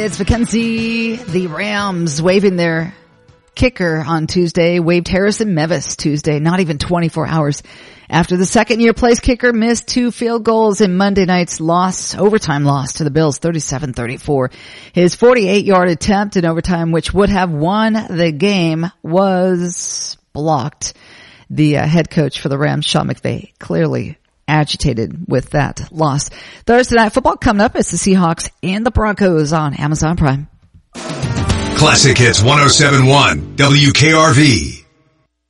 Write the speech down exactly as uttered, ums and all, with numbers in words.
It's Mackenzie. The Rams waving their kicker on Tuesday, waved Harrison Mevis Tuesday, not even twenty-four hours after the second-year place kicker missed two field goals in Monday night's loss, overtime loss to the Bills, thirty-seven thirty-four. His forty-eight-yard attempt in overtime, which would have won the game, was blocked. The uh, head coach for the Rams, Sean McVay, clearly agitated with that loss. Thursday night football coming up. It's the Seahawks and the Broncos on Amazon Prime. Classic Hits one oh seven point one W K R V.